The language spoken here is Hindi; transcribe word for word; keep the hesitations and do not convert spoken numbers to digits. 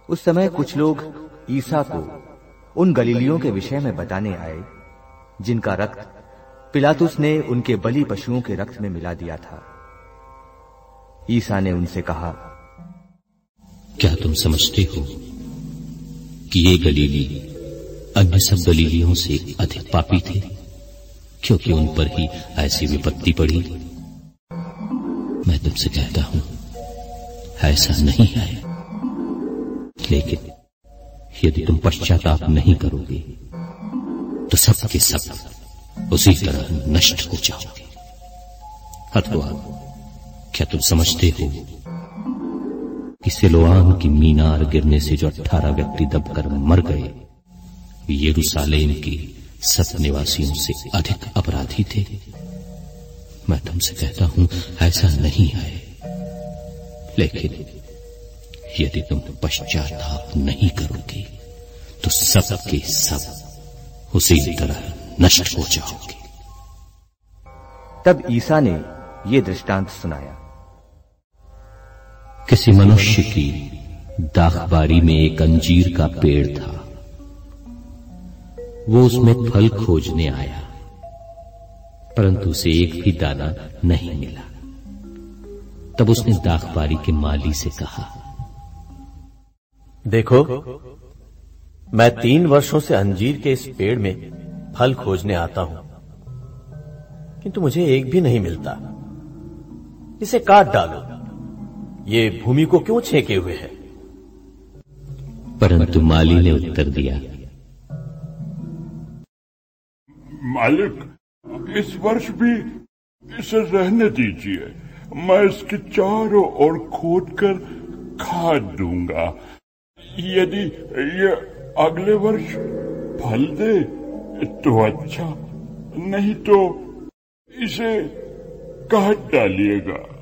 उस समय कुछ लोग ईसा को उन गलीलियों के विषय में बताने आए जिनका रक्त पिलातुस ने उनके बलि पशुओं के रक्त में मिला दिया था। ईसा ने उनसे कहा, क्या तुम समझते हो कि ये गलीली अन्य सब गलीलियों से अधिक पापी थे, क्योंकि उन पर ही ऐसी विपत्ति पड़ी? मैं तुमसे कहता हूं, ऐसा नहीं है। लेकिन यदि तुम पश्चाताप नहीं करोगे तो सब के सब उसी तरह नष्ट हो जाओगे। अथवा क्या तुम समझते हो कि सिलोआन की मीनार गिरने से जो अठारह व्यक्ति दबकर मर गए, यरूशलेम के सब निवासियों से अधिक अपराधी थे? मैं तुमसे कहता हूं, ऐसा नहीं है। लेकिन यदि तुम पश्चाताप नहीं करोगे तो सब के सब उसी तरह नष्ट हो जाओगे। तब ईसा ने ये दृष्टांत सुनाया। किसी मनुष्य की दाखबारी में एक अंजीर का पेड़ था। वो उसमें फल खोजने आया, परंतु उसे एक भी दाना नहीं मिला। तब उसने दाखबारी के माली से कहा, देखो, मैं तीन वर्षों से अंजीर के इस पेड़ में फल खोजने आता हूं, किंतु मुझे एक भी नहीं मिलता। इसे काट डालो, ये भूमि को क्यों छेके हुए है? परंतु माली ने उत्तर दिया, मालिक, इस वर्ष भी इसे रहने दीजिए। मैं इसके चारों ओर खोदकर खाद दूंगा। यदि ये अगले वर्ष फल दे तो अच्छा, नहीं तो इसे काट डालिएगा।